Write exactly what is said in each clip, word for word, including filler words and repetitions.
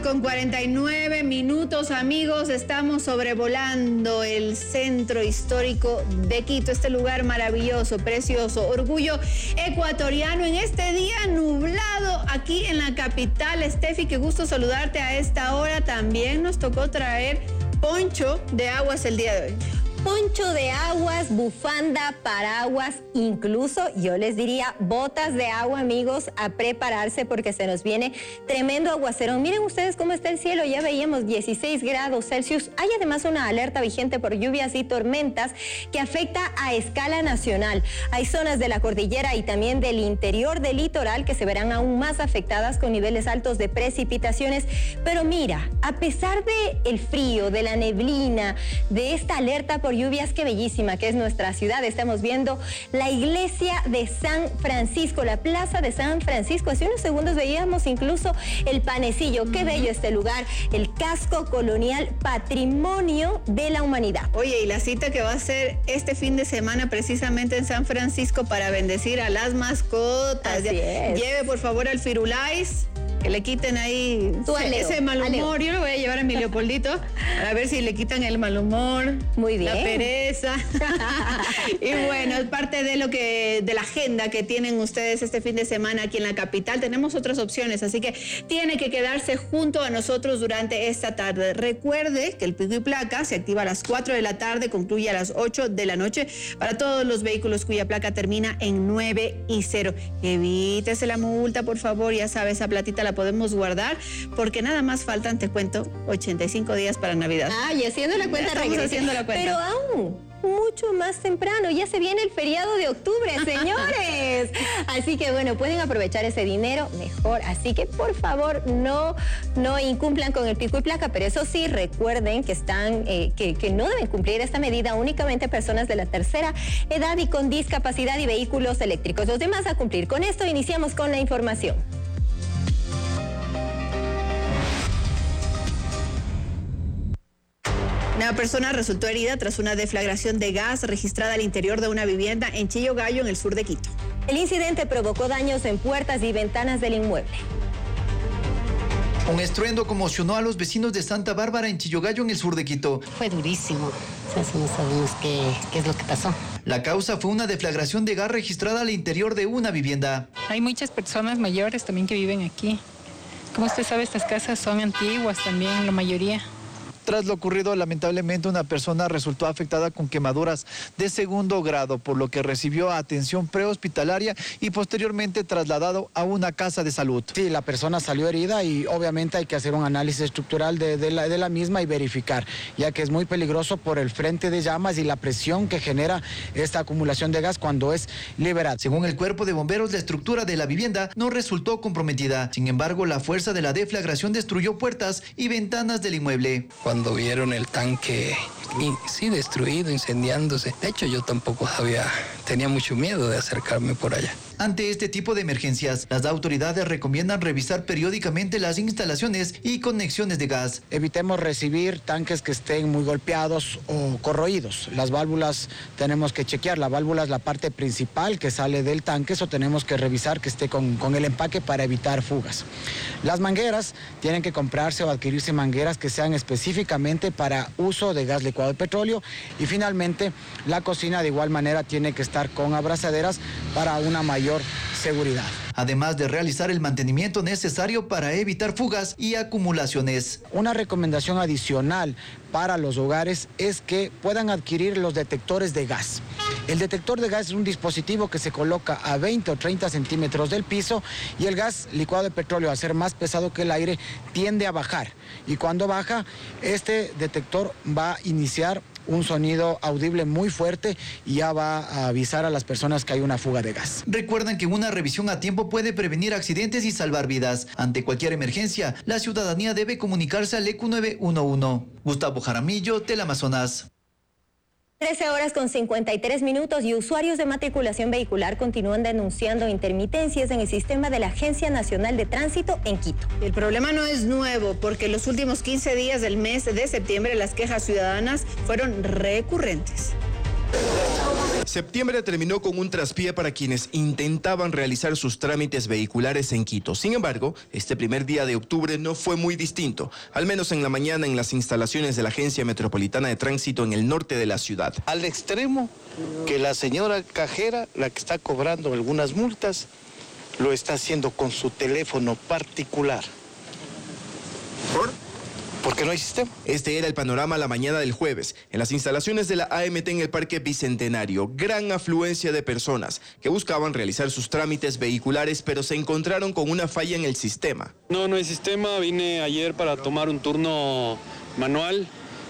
con cuarenta y nueve minutos, amigos. Estamos sobrevolando el centro histórico de Quito, este lugar maravilloso, precioso, orgullo ecuatoriano. En este día nublado aquí en la capital. Steffi, qué gusto saludarte a esta hora. También nos tocó traer poncho de aguas el día de hoy. Poncho de aguas, bufanda, paraguas, incluso yo les diría botas de agua, amigos, a prepararse porque se nos viene tremendo aguacero. Miren ustedes cómo está el cielo, ya veíamos dieciséis grados Celsius. Hay además una alerta vigente por lluvias y tormentas que afecta a escala nacional. Hay zonas de la cordillera y también del interior del litoral que se verán aún más afectadas con niveles altos de precipitaciones. Pero mira, a pesar del frío, de la neblina, de esta alerta por lluvias, qué bellísima que es nuestra ciudad. Estamos viendo la iglesia de San Francisco, la plaza de San Francisco. Hace unos segundos veíamos incluso el panecillo. Qué bello este lugar, el casco colonial, patrimonio de la humanidad. Oye, y la cita que va a ser este fin de semana precisamente en San Francisco para bendecir a las mascotas. Así es. Lleve por favor al Firulais, que le quiten ahí Tú, ese, Leo, ese mal humor. Yo lo voy a llevar a mi Leopoldito a ver si le quitan el mal humor. Muy bien. La pereza. Y bueno, es parte de lo que, de la agenda que tienen ustedes este fin de semana aquí en la capital. Tenemos otras opciones, así que tiene que quedarse junto a nosotros durante esta tarde. Recuerde que el pico y placa se activa a las cuatro de la tarde, concluye a las ocho de la noche para todos los vehículos cuya placa termina en nueve y cero. Evítese la multa, por favor. Ya sabes, esa platita la podemos guardar porque nada más faltan, te cuento, ochenta y cinco días para Navidad. Ah, y haciendo la cuenta, estamos regrese. haciendo la cuenta. Pero aún mucho más temprano, ya se viene el feriado de octubre, señores. Así que bueno, pueden aprovechar ese dinero mejor. Así que por favor no, no incumplan con el pico y placa, pero eso sí, recuerden que están, eh, que, que no deben cumplir esta medida únicamente personas de la tercera edad y con discapacidad y vehículos eléctricos. Los demás a cumplir. Con esto iniciamos con la información. Una persona resultó herida tras una deflagración de gas registrada al interior de una vivienda en Chillogallo, en el sur de Quito. El incidente provocó daños en puertas y ventanas del inmueble. Un estruendo conmocionó a los vecinos de Santa Bárbara en Chillogallo, en el sur de Quito. Fue durísimo, así no sabemos qué, qué es lo que pasó. La causa fue una deflagración de gas registrada al interior de una vivienda. Hay muchas personas mayores también que viven aquí. Como usted sabe, estas casas son antiguas también, la mayoría. Tras lo ocurrido, lamentablemente una persona resultó afectada con quemaduras de segundo grado, por lo que recibió atención prehospitalaria y posteriormente trasladado a una casa de salud. Sí, la persona salió herida y obviamente hay que hacer un análisis estructural de, de, la, de la misma y verificar, ya que es muy peligroso por el frente de llamas y la presión que genera esta acumulación de gas cuando es liberada. Según el cuerpo de bomberos, la estructura de la vivienda no resultó comprometida. Sin embargo, la fuerza de la deflagración destruyó puertas y ventanas del inmueble. Cuando vieron el tanque, sí, destruido, incendiándose. De hecho, yo tampoco sabía, tenía mucho miedo de acercarme por allá. Ante este tipo de emergencias, las autoridades recomiendan revisar periódicamente las instalaciones y conexiones de gas. Evitemos recibir tanques que estén muy golpeados o corroídos. Las válvulas tenemos que chequear. La válvula es la parte principal que sale del tanque, eso tenemos que revisar que esté con, con el empaque para evitar fugas. Las mangueras, tienen que comprarse o adquirirse mangueras que sean específicamente para uso de gas licuado de petróleo. Y finalmente, la cocina de igual manera tiene que estar con abrazaderas para una mayor seguridad. Además de realizar el mantenimiento necesario para evitar fugas y acumulaciones. Una recomendación adicional para los hogares es que puedan adquirir los detectores de gas. El detector de gas es un dispositivo que se coloca a veinte o treinta centímetros del piso y el gas licuado de petróleo, al ser más pesado que el aire, tiende a bajar. Y cuando baja, este detector va a iniciar un sonido audible muy fuerte y ya va a avisar a las personas que hay una fuga de gas. Recuerden que una revisión a tiempo puede prevenir accidentes y salvar vidas. Ante cualquier emergencia, la ciudadanía debe comunicarse al E Q nueve uno uno. Gustavo Jaramillo, Teleamazonas. trece horas con cincuenta y tres minutos y usuarios de matriculación vehicular continúan denunciando intermitencias en el sistema de la Agencia Nacional de Tránsito en Quito. El problema no es nuevo porque los últimos quince días del mes de septiembre las quejas ciudadanas fueron recurrentes. Septiembre terminó con un traspié para quienes intentaban realizar sus trámites vehiculares en Quito. Sin embargo, este primer día de octubre no fue muy distinto, al menos en la mañana en las instalaciones de la Agencia Metropolitana de Tránsito en el norte de la ciudad. Al extremo que la señora cajera, la que está cobrando algunas multas, lo está haciendo con su teléfono particular. ¿Por? Porque no hay sistema. Este era el panorama la mañana del jueves, en las instalaciones de la A M T en el Parque Bicentenario. Gran afluencia de personas que buscaban realizar sus trámites vehiculares, pero se encontraron con una falla en el sistema. No, no hay sistema. Vine ayer para tomar un turno manual.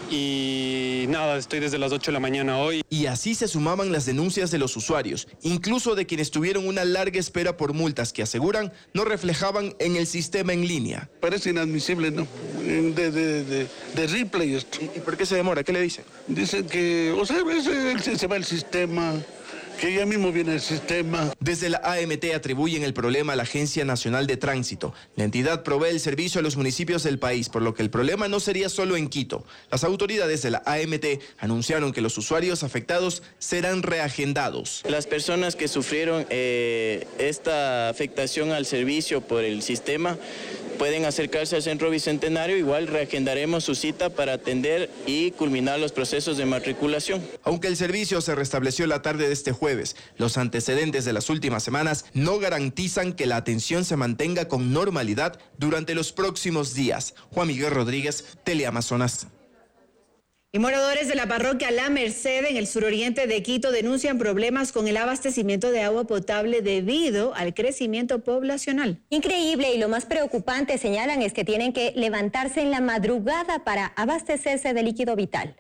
Y nada, estoy desde las ocho de la mañana hoy. Y así se sumaban las denuncias de los usuarios, incluso de quienes tuvieron una larga espera por multas que aseguran no reflejaban en el sistema en línea. Parece inadmisible, ¿no? De, de, de, de replay esto. ¿Y por qué se demora? ¿Qué le dicen? Dicen que, o sea, se, se va el sistema, que ya mismo viene el sistema. Desde la A M T atribuyen el problema a la Agencia Nacional de Tránsito. La entidad provee el servicio a los municipios del país, por lo que el problema no sería solo en Quito. Las autoridades de la A M T anunciaron que los usuarios afectados serán reagendados. Las personas que sufrieron eh, esta afectación al servicio por el sistema pueden acercarse al Centro Bicentenario, igual reagendaremos su cita para atender y culminar los procesos de matriculación. Aunque el servicio se restableció la tarde de este jueves, los antecedentes de las últimas semanas no garantizan que la atención se mantenga con normalidad durante los próximos días. Juan Miguel Rodríguez, Teleamazonas. Y moradores de la parroquia La Merced en el suroriente de Quito denuncian problemas con el abastecimiento de agua potable debido al crecimiento poblacional. Increíble, y lo más preocupante, señalan, es que tienen que levantarse en la madrugada para abastecerse de líquido vital.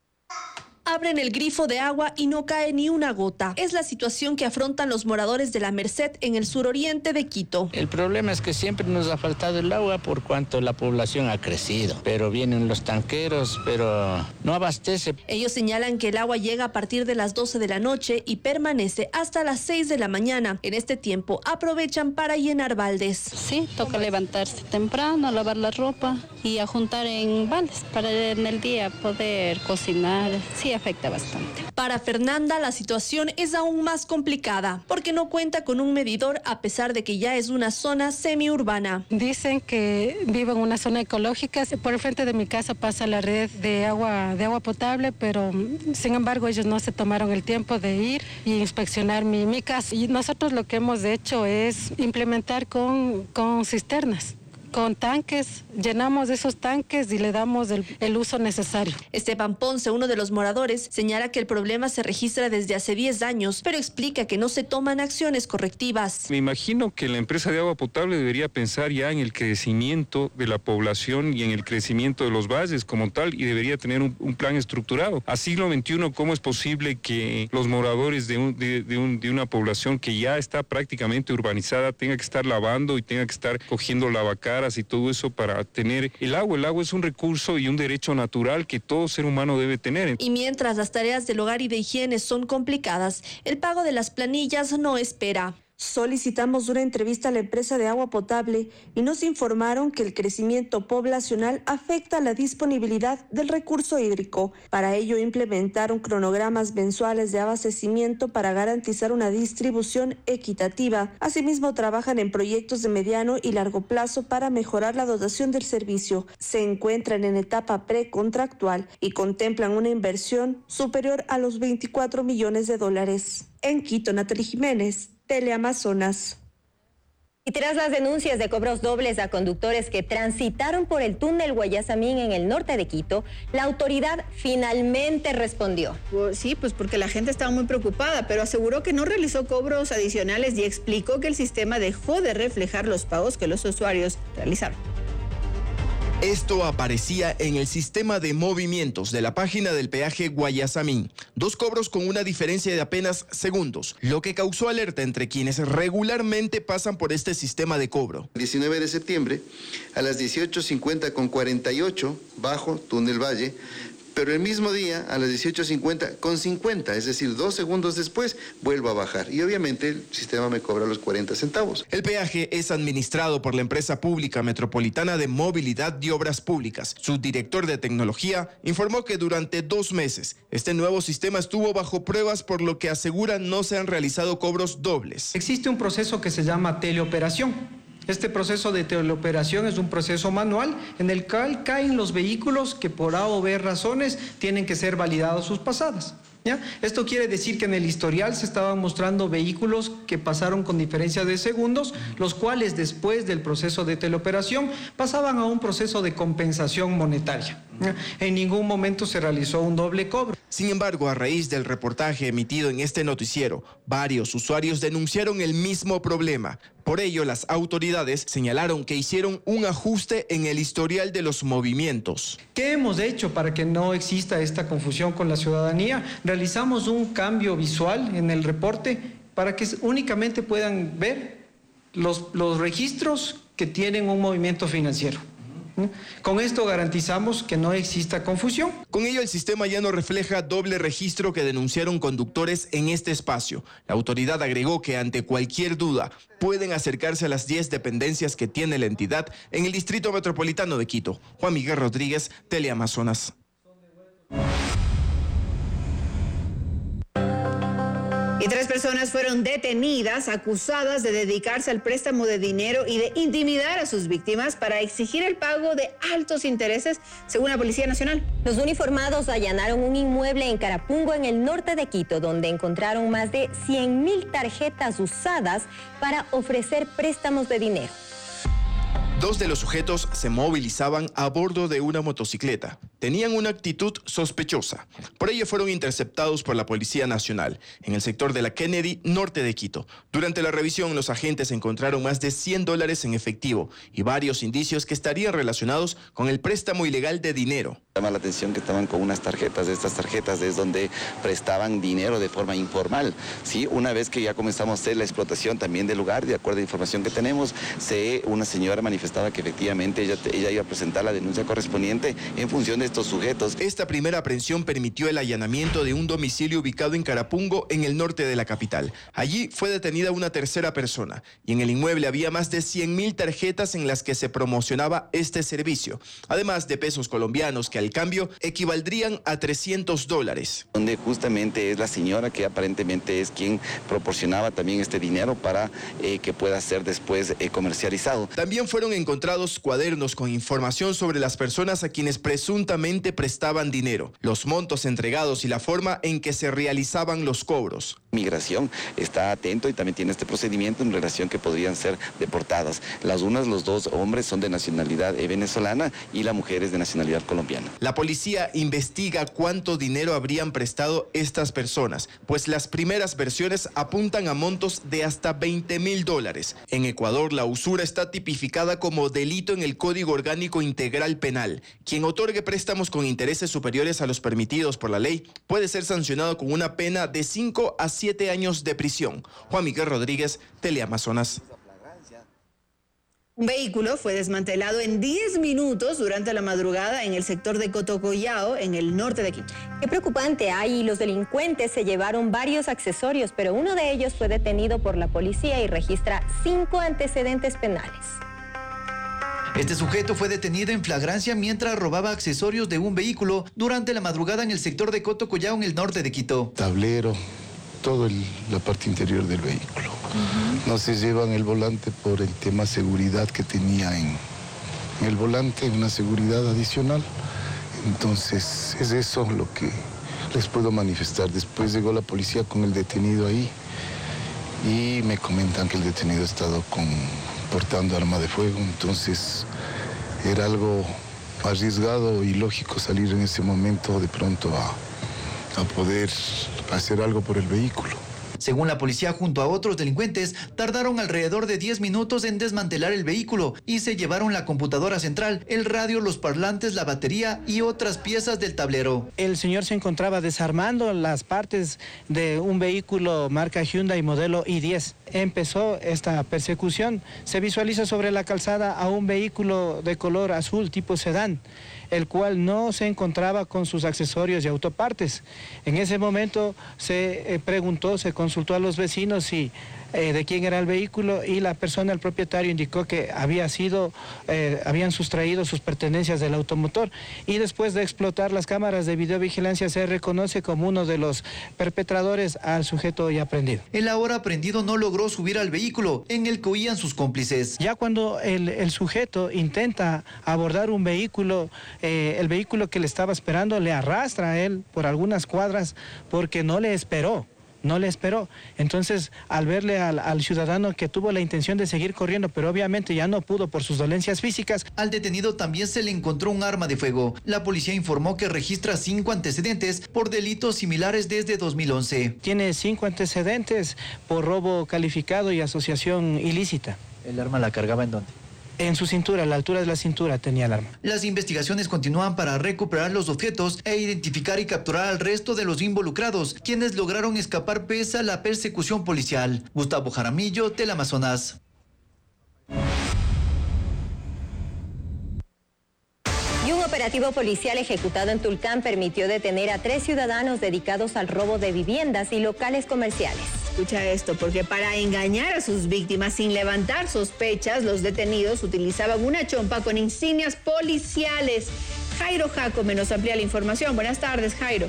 Abren el grifo de agua y no cae ni una gota. Es la situación que afrontan los moradores de La Merced en el suroriente de Quito. El problema es que siempre nos ha faltado el agua por cuanto la población ha crecido. Pero vienen los tanqueros, pero no abastece. Ellos señalan que el agua llega a partir de las doce de la noche y permanece hasta las seis de la mañana. En este tiempo aprovechan para llenar baldes. Sí, toca levantarse temprano, lavar la ropa y a juntar en baldes para en el día poder cocinar. Sí, afecta bastante. Para Fernanda la situación es aún más complicada porque no cuenta con un medidor a pesar de que ya es una zona semiurbana. Dicen que vivo en una zona ecológica. Por el frente de mi casa pasa la red de agua, de agua potable, pero sin embargo ellos no se tomaron el tiempo de ir y inspeccionar mi, mi casa. Y nosotros lo que hemos hecho es implementar con, con cisternas. Con tanques, llenamos esos tanques y le damos el, el uso necesario. Esteban Ponce, uno de los moradores, señala que el problema se registra desde hace diez años, pero explica que no se toman acciones correctivas. Me imagino que la empresa de agua potable debería pensar ya en el crecimiento de la población y en el crecimiento de los valles como tal, y debería tener un, un plan estructurado. A siglo veintiuno, ¿cómo es posible que los moradores de, un, de, de, un, de una población que ya está prácticamente urbanizada tenga que estar lavando y tenga que estar cogiendo lavacaras y todo eso para tener el agua? El agua es un recurso y un derecho natural que todo ser humano debe tener. Y mientras las tareas del hogar y de higiene son complicadas, el pago de las planillas no espera. Solicitamos una entrevista a la empresa de agua potable y nos informaron que el crecimiento poblacional afecta la disponibilidad del recurso hídrico. Para ello implementaron cronogramas mensuales de abastecimiento para garantizar una distribución equitativa. Asimismo, trabajan en proyectos de mediano y largo plazo para mejorar la dotación del servicio. Se encuentran en etapa precontractual y contemplan una inversión superior a los veinticuatro millones de dólares. En Quito, Natalie Jiménez, Teleamazonas. Y tras las denuncias de cobros dobles a conductores que transitaron por el túnel Guayasamín en el norte de Quito, la autoridad finalmente respondió. Sí, pues porque la gente estaba muy preocupada, pero aseguró que no realizó cobros adicionales y explicó que el sistema dejó de reflejar los pagos que los usuarios realizaron. Esto aparecía en el sistema de movimientos de la página del peaje Guayasamín. Dos cobros con una diferencia de apenas segundos, lo que causó alerta entre quienes regularmente pasan por este sistema de cobro. El diecinueve de septiembre, a las dieciocho cincuenta con cuarenta y ocho, bajo Túnel Valle, pero el mismo día, a las dieciocho cincuenta, con cincuenta, es decir, dos segundos después, vuelvo a bajar. Y obviamente el sistema me cobra los cuarenta centavos. El peaje es administrado por la empresa pública metropolitana de movilidad y obras públicas. Su director de tecnología informó que durante dos meses este nuevo sistema estuvo bajo pruebas, por lo que asegura no se han realizado cobros dobles. Existe un proceso que se llama teleoperación. Este proceso de teleoperación es un proceso manual en el cual caen los vehículos que por A o B razones tienen que ser validados sus pasadas. ¿Ya? Esto quiere decir que en el historial se estaban mostrando vehículos que pasaron con diferencia de segundos, los cuales después del proceso de teleoperación pasaban a un proceso de compensación monetaria. ¿Ya? En ningún momento se realizó un doble cobro. Sin embargo, a raíz del reportaje emitido en este noticiero, varios usuarios denunciaron el mismo problema. Por ello, las autoridades señalaron que hicieron un ajuste en el historial de los movimientos. ¿Qué hemos hecho para que no exista esta confusión con la ciudadanía? Realizamos un cambio visual en el reporte para que únicamente puedan ver los, los registros que tienen un movimiento financiero. Con esto garantizamos que no exista confusión. Con ello, el sistema ya no refleja doble registro que denunciaron conductores en este espacio. La autoridad agregó que ante cualquier duda pueden acercarse a las diez dependencias que tiene la entidad en el Distrito Metropolitano de Quito. Juan Miguel Rodríguez, Teleamazonas. Y tres personas fueron detenidas, acusadas de dedicarse al préstamo de dinero y de intimidar a sus víctimas para exigir el pago de altos intereses, según la Policía Nacional. Los uniformados allanaron un inmueble en Carapungo, en el norte de Quito, donde encontraron más de cien mil tarjetas usadas para ofrecer préstamos de dinero. Dos de los sujetos se movilizaban a bordo de una motocicleta. Tenían una actitud sospechosa. Por ello fueron interceptados por la Policía Nacional en el sector de la Kennedy, norte de Quito. Durante la revisión, los agentes encontraron más de cien dólares en efectivo y varios indicios que estarían relacionados con el préstamo ilegal de dinero. Llama la atención que estaban con unas tarjetas. Estas tarjetas es donde prestaban dinero de forma informal. ¿Sí? Una vez que ya comenzamos a hacer la explotación también del lugar, de acuerdo a la información que tenemos, se, una señora manifestaba que efectivamente ella, ella iba a presentar la denuncia correspondiente en función de estos sujetos. Esta primera aprehensión permitió el allanamiento de un domicilio ubicado en Carapungo, en el norte de la capital. Allí fue detenida una tercera persona y en el inmueble había más de cien mil tarjetas en las que se promocionaba este servicio, además de pesos colombianos que al cambio equivaldrían a trescientos dólares. Donde justamente es la señora que aparentemente es quien proporcionaba también este dinero para eh, que pueda ser después eh, comercializado. También fueron encontrados cuadernos con información sobre las personas a quienes presuntamente prestaban dinero, los montos entregados y la forma en que se realizaban los cobros. Migración está atento y también tiene este procedimiento en relación que podrían ser deportadas. Las unas, los dos hombres son de nacionalidad venezolana y la mujer es de nacionalidad colombiana. La policía investiga cuánto dinero habrían prestado estas personas, pues las primeras versiones apuntan a montos de hasta veinte mil dólares. En Ecuador, la usura está tipificada como delito en el Código Orgánico Integral Penal. Quien otorgue préstamos con intereses superiores a los permitidos por la ley puede ser sancionado con una pena de cinco a siete años de prisión. Juan Miguel Rodríguez, Teleamazonas. Un vehículo fue desmantelado en diez minutos durante la madrugada en el sector de Cotocollao, en el norte de Quito. Qué preocupante, ahí los delincuentes se llevaron varios accesorios, pero uno de ellos fue detenido por la policía y registra cinco antecedentes penales. Este sujeto fue detenido en flagrancia mientras robaba accesorios de un vehículo durante la madrugada en el sector de Cotocollao, en el norte de Quito. Tablero, toda la parte interior del vehículo. Uh-huh. No se llevan el volante por el tema seguridad que tenía en, en el volante, una seguridad adicional. Entonces, es eso lo que les puedo manifestar. Después llegó la policía con el detenido ahí y me comentan que el detenido ha estado con, portando arma de fuego. Entonces, era algo arriesgado y lógico salir en ese momento de pronto a, a poder hacer algo por el vehículo. Según la policía, junto a otros delincuentes, tardaron alrededor de diez minutos en desmantelar el vehículo y se llevaron la computadora central, el radio, los parlantes, la batería y otras piezas del tablero. El señor se encontraba desarmando las partes de un vehículo marca Hyundai modelo i diez. empezó esta persecución, se visualiza sobre la calzada a un vehículo de color azul tipo sedán, el cual no se encontraba con sus accesorios y autopartes. En ese momento se eh, preguntó, se consultó a los vecinos si eh, de quién era el vehículo, y la persona, el propietario, indicó que había sido, eh, habían sustraído sus pertenencias del automotor, y después de explotar las cámaras de videovigilancia se reconoce como uno de los perpetradores al sujeto ya aprendido. El ahora aprendido no logró subir al vehículo en el que huían sus cómplices. Ya cuando el, el sujeto intenta abordar un vehículo, eh, el vehículo que le estaba esperando le arrastra a él por algunas cuadras porque no le esperó. No le esperó. Entonces, al verle al, al ciudadano que tuvo la intención de seguir corriendo, pero obviamente ya no pudo por sus dolencias físicas. Al detenido también se le encontró un arma de fuego. La policía informó que registra cinco antecedentes por delitos similares desde dos mil once. Tiene cinco antecedentes por robo calificado y asociación ilícita. ¿El arma la cargaba en dónde? En su cintura, a la altura de la cintura tenía el arma. Las investigaciones continúan para recuperar los objetos e identificar y capturar al resto de los involucrados, quienes lograron escapar pese a la persecución policial. Gustavo Jaramillo, Teleamazonas. Y un operativo policial ejecutado en Tulcán permitió detener a tres ciudadanos dedicados al robo de viviendas y locales comerciales. Escucha esto, porque para engañar a sus víctimas sin levantar sospechas, los detenidos utilizaban una chompa con insignias policiales. Jairo Jacome nos amplía la información. Buenas tardes, Jairo.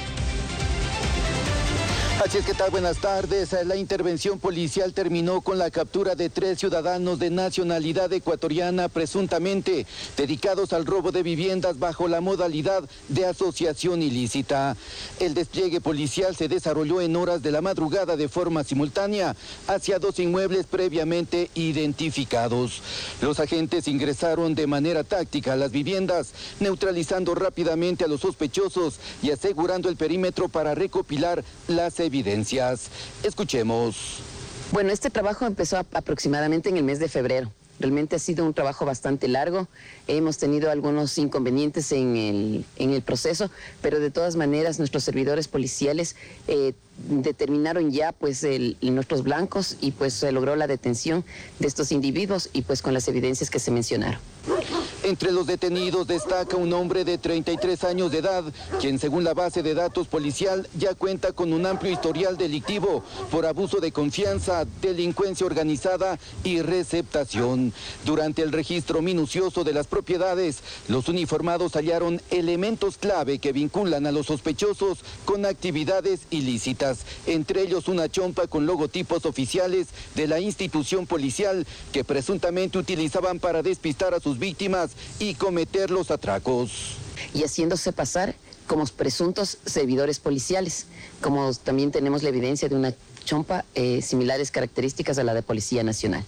Así es, ¿qué tal? Buenas tardes. La intervención policial terminó con la captura de tres ciudadanos de nacionalidad ecuatoriana presuntamente dedicados al robo de viviendas bajo la modalidad de asociación ilícita. El despliegue policial se desarrolló en horas de la madrugada de forma simultánea hacia dos inmuebles previamente identificados. Los agentes ingresaron de manera táctica a las viviendas, neutralizando rápidamente a los sospechosos y asegurando el perímetro para recopilar las evidencias. evidencias. Escuchemos. Bueno, este trabajo empezó aproximadamente en el mes de febrero. Realmente ha sido un trabajo bastante largo. Hemos tenido algunos inconvenientes en el, en el proceso, pero de todas maneras nuestros servidores policiales eh, determinaron ya pues el, nuestros blancos y pues se logró la detención de estos individuos y pues con las evidencias que se mencionaron. Entre los detenidos destaca un hombre de treinta y tres años de edad, quien según la base de datos policial ya cuenta con un amplio historial delictivo por abuso de confianza, delincuencia organizada y receptación. Durante el registro minucioso de las propiedades, los uniformados hallaron elementos clave que vinculan a los sospechosos con actividades ilícitas, entre ellos una chompa con logotipos oficiales de la institución policial que presuntamente utilizaban para despistar a sus víctimas y cometer los atracos. Y haciéndose pasar como presuntos servidores policiales, como también tenemos la evidencia de una chompa eh, similares características a la de Policía Nacional.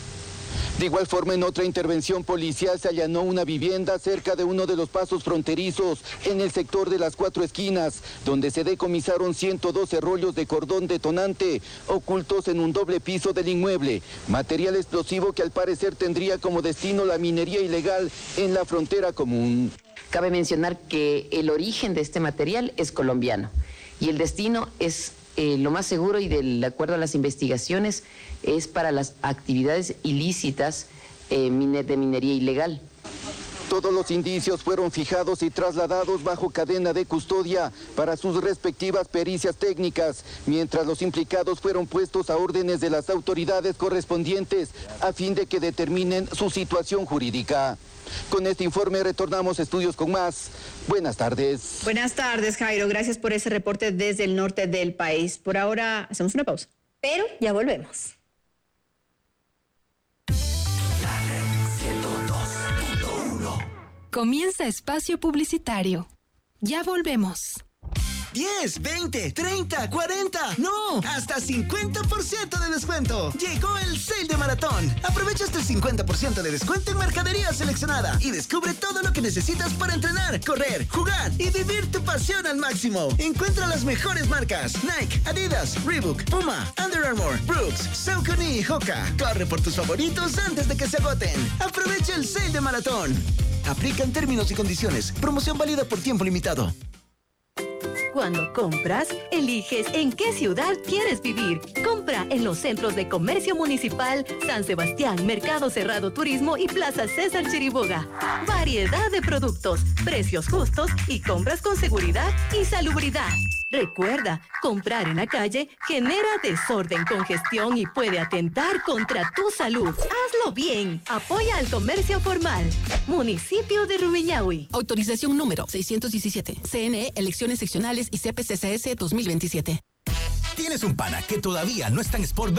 De igual forma, en otra intervención policial se allanó una vivienda cerca de uno de los pasos fronterizos en el sector de las Cuatro Esquinas, donde se decomisaron ciento doce rollos de cordón detonante ocultos en un doble piso del inmueble, material explosivo que al parecer tendría como destino la minería ilegal en la frontera común. Cabe mencionar que el origen de este material es colombiano y el destino es eh, lo más seguro y de acuerdo a las investigaciones es para las actividades ilícitas eh, de minería ilegal. Todos los indicios fueron fijados y trasladados bajo cadena de custodia para sus respectivas pericias técnicas, mientras los implicados fueron puestos a órdenes de las autoridades correspondientes a fin de que determinen su situación jurídica. Con este informe retornamos a estudios con más. Buenas tardes. Buenas tardes, Jairo. Gracias por ese reporte desde el norte del país. Por ahora hacemos una pausa. Pero ya volvemos. Comienza espacio publicitario. Ya volvemos. diez, veinte, treinta, cuarenta, no, hasta cincuenta por ciento de descuento. Llegó el Sale de Maratón. Aprovecha hasta el cincuenta por ciento de descuento en mercadería seleccionada y descubre todo lo que necesitas para entrenar, correr, jugar y vivir tu pasión al máximo. Encuentra las mejores marcas: Nike, Adidas, Reebok, Puma, Under Armour, Brooks, Saucony y Hoka. Corre por tus favoritos antes de que se agoten. Aprovecha el Sale de Maratón. Aplican términos y condiciones. Promoción válida por tiempo limitado. Cuando compras, eliges en qué ciudad quieres vivir. Compra en los centros de comercio municipal, San Sebastián, Mercado Cerrado Turismo y Plaza César Chiriboga. Variedad de productos, precios justos y compras con seguridad y salubridad. Recuerda, comprar en la calle genera desorden, congestión y puede atentar contra tu salud. Hazlo bien. Apoya al comercio formal. Municipio de Rumiñahui. Autorización número seiscientos diecisiete. C N E, elecciones seccionales y C P C C S dos mil veintisiete. ¿Tienes un pana que todavía no está en Sport